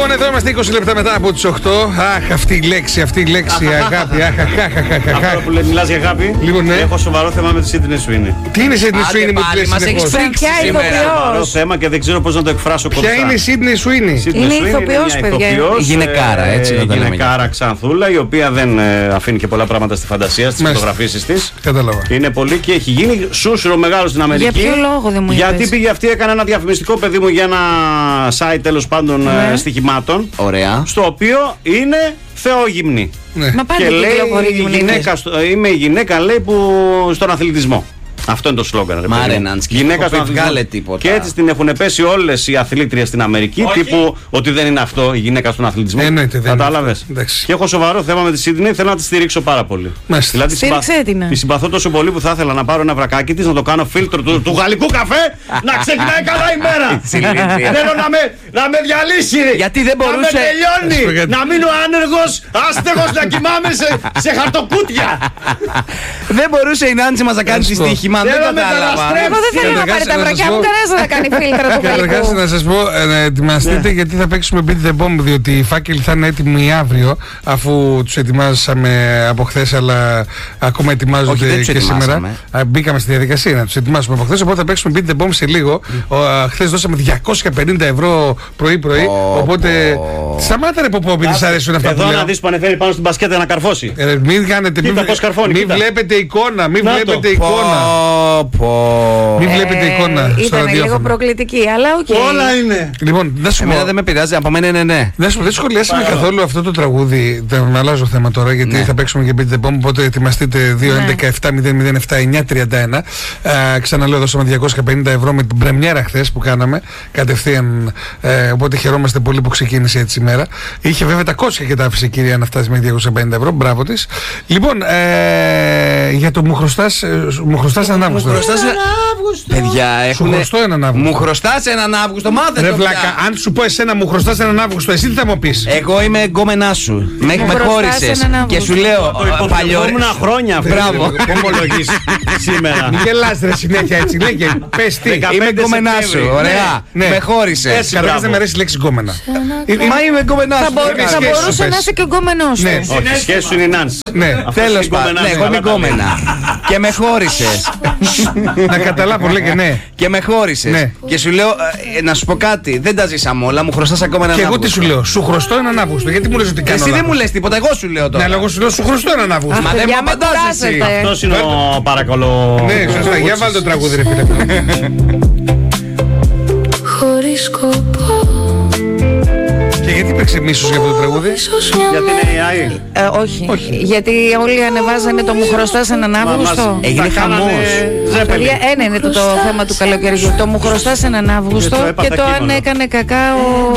Λοιπόν, εδώ είμαστε 20 λεπτά μετά από τις 8. Αχ, αυτή η λέξη, αγάπη. Αυτό που μιλάς για αγάπη. Λοιπόν, ναι. Έχω σοβαρό θέμα με τη Σίντνεϊ Σουίνι. Τι είναι η Σίντνεϊ Σουίνι που λες συνεχώς? Ποια Σοβαρό θέμα και δεν ξέρω πώς να το εκφράσω κοντά. Ποια είναι η Σίντνεϊ Σουίνι? Είναι ηθοποιός, παιδιά. Γυναικάρα, έτσι να το λέμε. Γυναικάρα ξανθούλα, η οποία δεν αφήνει και πολλά πράγματα στη φαντασία στις φωτογραφίσεις της. Κατάλαβα. Είναι πολύ και έχει γίνει σούσουρο μεγάλο στην Αμερική. Για ποιο λόγο δεν μου είπες? Γιατί πήγε αυτή, έκανε ένα διαφημιστικό, παιδί μου, για ένα site τέλος πάντων στοιχημάτων. Ωραία. Στο οποίο είναι θεόγυμνη. Ναι. Μα πάντα Και λέει κυκλοφορεί είμαι η γυναίκα, λέει, που στον αθλητισμό. Αυτό είναι το σλόγγαν. Γυναίκα στον αθλητισμό. τίποτα. Και έτσι την έχουν πέσει όλες οι αθλήτριες στην Αμερική. Όχι. Τύπου ότι δεν είναι αυτό η γυναίκα στον αθλητισμό. Κατάλαβες. Και έχω σοβαρό θέμα με τη Σίντνεϊ. Θέλω να τη στηρίξω πάρα πολύ. Δηλαδή τη συμπαθώ τόσο πολύ που θα ήθελα να πάρω ένα βρακάκι της, να το κάνω φίλτρο του γαλλικού καφέ, να ξεκινάει καλά η μέρα. Θέλω να με διαλύσει. Γιατί δεν μπορούσε. Να με τελειώνει. Να μείνω άνεργος, άστεγος, να κοιμάμαι σε χαρτοκούτια. Δεν μπορούσε η Νάντση μας να κάνει τη στοίχημα. Δεν κατάλαβα. Εγώ δεν θέλω να πάρει τα βρακιά μου, κανένας να κάνει φίλτρα του γαλλικού. Καταρχάς να σας πω, ετοιμαστείτε γιατί θα παίξουμε Beat the Bomb, διότι οι φάκελοι θα είναι έτοιμοι αύριο, αφού τους ετοιμάσαμε από χθες, αλλά ακόμα ετοιμάζονται και σήμερα. Μπήκαμε στη διαδικασία να τους ετοιμάσουμε από χθες, οπότε θα παίξουμε Beat the Bomb σε λίγο. Χθες δώσαμε 250 ευρώ πρωί-πρωί, οπότε σταμάτα ρε Ποπόπη, της αρέσουν αυτά που λέω. Εδώ να δεις που ανεβαίνει πάνω στην μπασκέτα να καρφώσει. Μην κάνετε, μην βλέπετε εικόνα, μην βλέπετε εικόνα. Μην βλέπετε εικόνα στο ήταν ραδιόφωνο. λίγο προκλητική, αλλά οκ. Όλα είναι. Λοιπόν, εμένα δεν με πειράζει, από μένα είναι ναι. Δεν σχολιάσαμε καθόλου αυτό το τραγούδι. Δεν αλλάζω θέμα τώρα, γιατί θα παίξουμε και Beat the Bomb. Οπότε ετοιμαστείτε 2-11-7-007-931. Ξαναλέω, δώσαμε 250 ευρώ με την πρεμιέρα χθες που κάναμε κατευθείαν. Οπότε χαιρόμαστε πολύ που ξεκίνησε έτσι η μέρα. Είχε βέβαια τα κόσια και τα άφησε η κυρία να φτάσει με 250 ευρώ. Μπράβο της. Λοιπόν, για το μου χρωστάς έναν Αύγουστο. Παιδιά, σου χρωστώ έναν Αύγουστο. Μου χρωστάς έναν Αύγουστο, μάθε ρε το βλάκα, αν σου πω εσένα μου χρωστάς έναν Αύγουστο, εσύ τι θα μου πεις? Εγώ είμαι γκόμενά σου. Με χώρισες και σου λέω παλιό. Ήμουν χρόνια αυτό. Μπράβο. Ομολογείς σήμερα. Μην γελάς ρε συνέχεια έτσι, λέγε. Πες τι. Είμαι γκόμενά σου, ωραία. Με χώρισες. Καταρχάς δεν με αρέσει η λέξη γκόμενα. Μα είμαι γκόμενά σου. Θα μπορούσε να είσαι και γκόμενός του. Όχι, σχέση σου είναι η Νάνση. Τέλος πάντων, εγώ είμαι γκόμενα. Και με χώρισες. Να καταλάβω, λέγε ναι. Και με χώρισες. Και σου λέω, να σου πω κάτι, δεν τα ζήσαμε όλα, μου χρωστάς ακόμα έναν Αύγουστο. Και εγώ τι σου λέω, σου χρωστώ έναν Αύγουστο. Γιατί μου λες ότι κάνω? Εσύ δεν μου λες τίποτα, εγώ σου λέω τώρα. Ναι, αλλά εγώ σου λέω, σου χρωστώ έναν Αύγουστο. Μα δεν μου απαντάς εσύ. Αυτός είναι ο παρακαλώ. Ναι, σωστά, για βάλτε το τραγούδι ρε φίλε. Χωρίς σκοπό. Και γιατί υπήρξε μίσος για αυτό το τραγούδι? Γιατί είναι AI. Όχι. Γιατί όλοι ανεβάζανε το μου χρωστάς έναν Αύγουστο. Έγινε χαμός. Ένα είναι το θέμα του καλοκαιριού. Το μου χρωστάς έναν Αύγουστο και το αν έκανε κακά ο